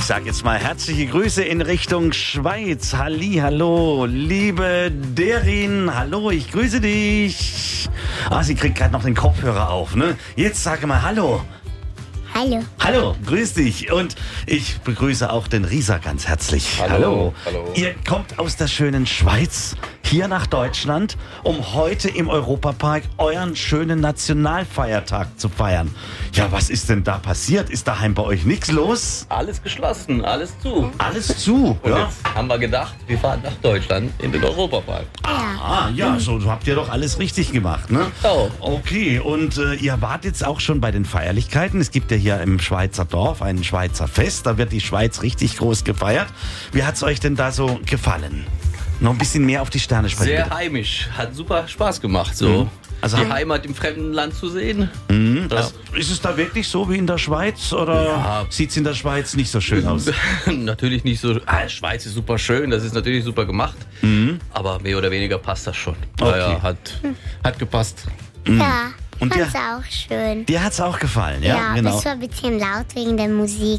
sage jetzt mal herzliche Grüße in Richtung Schweiz. Hallo, liebe Derin. Hallo, ich grüße dich. Sie kriegt gerade noch den Kopfhörer auf, ne? Jetzt sage mal Hallo. Hallo. Hallo, grüß dich. Und ich begrüße auch den Risa ganz herzlich. Hallo. Ihr kommt aus der schönen Schweiz hier nach Deutschland, um heute im Europapark euren schönen Nationalfeiertag zu feiern. Ja, was ist denn da passiert? Ist daheim bei euch nichts los? Alles geschlossen, alles zu. Alles zu, Und ja? jetzt haben wir gedacht, wir fahren nach Deutschland in den Europapark. Ja, so habt ihr doch alles richtig gemacht, ne? Oh. Okay, und ihr wart jetzt auch schon bei den Feierlichkeiten. Es gibt ja hier im Schweizer Dorf ein Schweizer Fest. Da wird die Schweiz richtig groß gefeiert. Wie hat's euch denn da so gefallen? Noch ein bisschen mehr auf die Sterne sprechen. Sehr bitte. heimisch, hat super Spaß gemacht, so. Also- die Heimat im fremden Land zu sehen. Also, ist es da wirklich so wie in der Schweiz oder Ja. sieht's in der Schweiz nicht so schön aus? Natürlich nicht so. Schweiz ist super schön, das ist natürlich super gemacht. Aber mehr oder weniger passt das schon. Okay. Ja, hat gepasst. Ja, Und fand's dir- auch schön. Dir hat's auch gefallen, ja? Ja, Genau. das war ein bisschen laut wegen der Musik.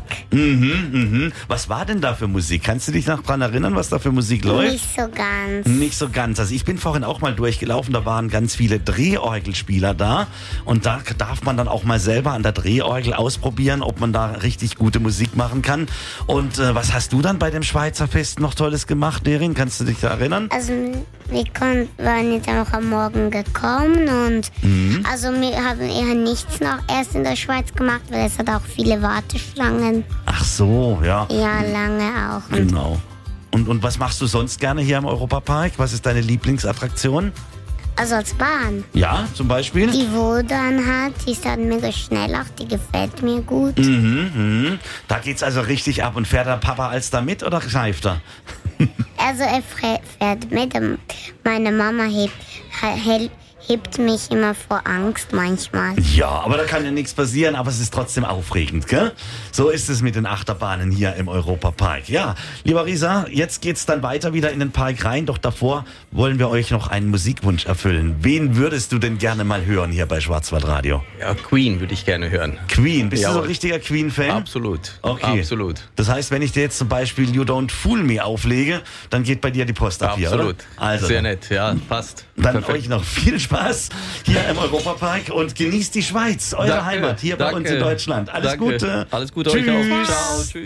Was war denn da für Musik? Kannst du dich noch dran erinnern, was da für Musik läuft? Nicht so ganz. Nicht so ganz. Also ich bin vorhin auch mal durchgelaufen, da waren ganz viele Drehorgelspieler da und da darf man dann auch mal selber an der Drehorgel ausprobieren, ob man da richtig gute Musik machen kann. Und was hast du dann bei dem Schweizer Fest noch Tolles gemacht, Derin? Kannst du dich da erinnern? Also waren jetzt auch am Morgen gekommen und also wir haben eher nichts noch erst in der Schweiz gemacht, weil es hat auch viele Warteschlangen. Ach so, ja. Ja, lange auch. Und Genau. Und was machst du sonst gerne hier im Europapark? Was ist deine Lieblingsattraktion? also als Bahn. Ja, zum Beispiel? Die Wodan hat, die ist dann mega schnell auch, die gefällt mir gut. Da geht's also richtig ab. Und fährt der Papa als da mit oder greift er? Also er fährt mit, meine Mama hebt mich immer vor Angst manchmal. Ja, aber da kann ja nichts passieren, aber es ist trotzdem aufregend, gell? So ist es mit den Achterbahnen hier im Europapark. Ja, lieber Risa, jetzt geht's dann weiter wieder in den Park rein, doch davor wollen wir euch noch einen Musikwunsch erfüllen. Wen würdest du denn gerne mal hören hier bei Schwarzwaldradio? Ja, Queen würde ich gerne hören. Queen, bist du so ein Jawohl. richtiger Queen-Fan? Absolut. Okay. Absolut. Das heißt, wenn ich dir jetzt zum Beispiel You Don't Fool Me auflege, dann geht bei dir die Post ab hier, oder? Absolut. Also, Sehr nett, ja, passt. dann Perfekt. euch noch viel Spaß hier im Europapark und genießt die Schweiz, eure Danke, Heimat hier bei uns in danke. Deutschland. Alles Danke. Gute. Alles Gute euch auch. Tschüss. Ciao, tschüss.